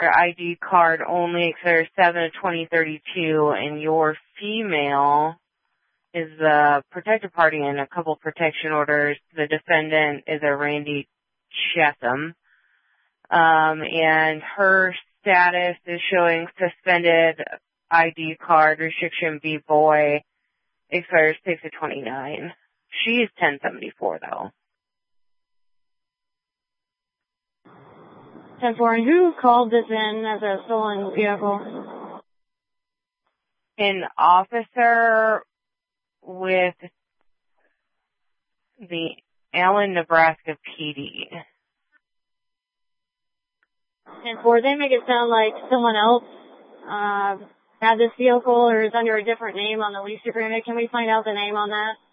ID card only expires 7/20/32, and your female is the protected party in a couple protection orders. The defendant is a Randy Chetham. And her status is showing suspended ID card, restriction B boy, expires 6/29. She's 1074 though. 10-4, and who called this in as a stolen vehicle? An officer with the Allen, Nebraska PD. 10-4, they make it sound like someone else had this vehicle or is under a different name on the lease agreement. Can we find out the name on that?